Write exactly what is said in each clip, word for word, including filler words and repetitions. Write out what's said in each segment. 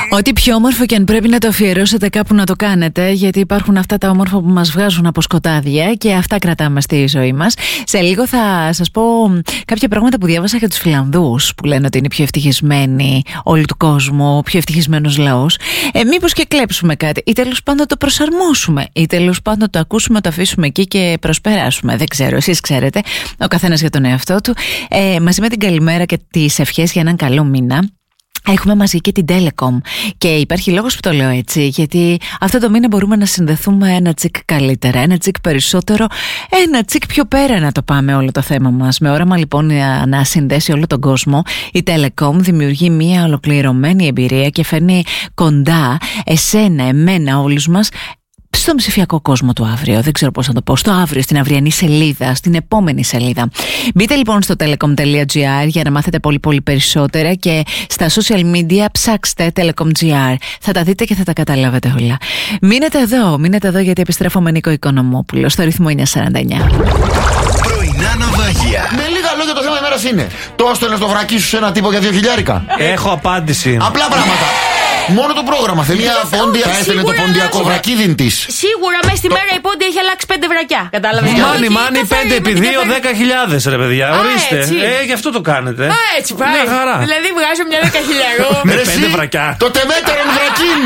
Ό,τι πιο όμορφο και αν πρέπει να το αφιερώσετε κάπου να το κάνετε, γιατί υπάρχουν αυτά τα όμορφα που μας βγάζουν από σκοτάδια και αυτά κρατάμε στη ζωή μας. Σε λίγο θα σας πω κάποια πράγματα που διάβασα για τους Φιλανδούς, που λένε ότι είναι πιο ευτυχισμένοι όλου του κόσμου, ο πιο ευτυχισμένος λαός. Ε, μήπως και κλέψουμε κάτι, ή τέλος πάντων το προσαρμόσουμε, ή τέλος πάντων το ακούσουμε, το αφήσουμε εκεί και προσπεράσουμε. Δεν ξέρω, εσείς ξέρετε, ο καθένας για τον εαυτό του. Ε, μαζί με την καλημέρα και τις ευχές για έναν καλό μήνα. Έχουμε μαζί και την Telecom και υπάρχει λόγος που το λέω έτσι, γιατί αυτό το μήνα μπορούμε να συνδεθούμε ένα τσικ καλύτερα, ένα τσικ περισσότερο, ένα τσικ πιο πέρα να το πάμε όλο το θέμα μας. Με όραμα λοιπόν να συνδέσει όλο τον κόσμο, η Telecom δημιουργεί μια ολοκληρωμένη εμπειρία και φέρνει κοντά εσένα, εμένα, όλους μας στον ψηφιακό κόσμο του αύριο. Δεν ξέρω πώς να το πω. Στο αύριο, στην αυριανή σελίδα, στην επόμενη σελίδα. Μπείτε λοιπόν στο telecom.gr για να μάθετε πολύ πολύ περισσότερα και στα social media ψάξτε telecom.gr. Θα τα δείτε και θα τα καταλάβετε όλα. Μείνετε εδώ, μείνετε εδώ γιατί επιστρέφω με Νίκο Οικονομόπουλο στο ρυθμό εννιακόσια σαράντα εννιά. Πρωινά ναυάγια. Με λίγα λόγια το θέμα ημέρας είναι: το έστελνες το βρακί σου σε ένα τύπο για δύο χιλιάρικα? Έχω απάντηση. Απλά πράγματα. Μόνο το πρόγραμμα θέλει. Μια πόντια θα έστελνε το ποντιακό βρακίδιν της. Σίγουρα μέσα στη μέρα η πόντια έχει αλλάξει πέντε βρακιά. Κατάλαβες? Μάνι, μάνι, πέντε επί δύο, δέκα χιλιάδες ρε παιδιά. Ορίστε. Ε, γι' αυτό το κάνετε. Α, έτσι πάει. Μια χαρά. Δηλαδή βγάζω μια δέκα χιλιαρό. Με πέντε βρακιά. Το τεμέτερον βρακίν.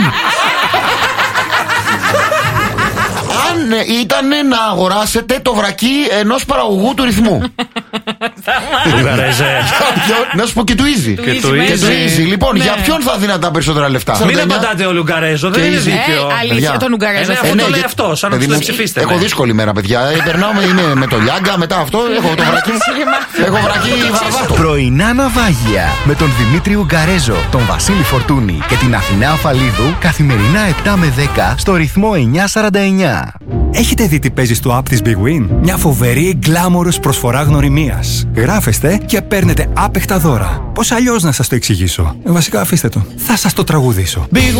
Αν ήταν να αγοράσετε το βρακί ενός παραγωγού του ρυθμού. Να σου πω και του Easy. Και του Easy. Λοιπόν, για ποιον θα δίνατε τα περισσότερα λεφτά? Μην απαντάτε όλοι Ουγγαρέζο, δεν είναι δίκαιο. Αλήθεια, τον Ουγγαρέζο. Αυτό το λέει αυτό, σαν να τους ψηφίστε. Έχω δύσκολη μέρα, παιδιά. Περνάω με το Λιάγκα, μετά αυτό. Έχω το βρακί. Έχω βρακί βαρβάτο. Πρωινά ναυάγια με τον Δημήτρη Ουγγαρέζο, τον Βασίλη Φορτούνη και την Αθηνά Αφαλίδου καθημερινά επτά με δέκα στο ρυθμό εννιακόσια σαράντα εννιά. Έχετε δει τι παίζει στο app της Big Win? Μια φοβερή γκλάμορος προσφορά γνωριμίας. Γράφεστε και παίρνετε άπεχτα δώρα. Πώς αλλιώς να σας το εξηγήσω? Ε, βασικά αφήστε το. Θα σας το τραγουδήσω. Big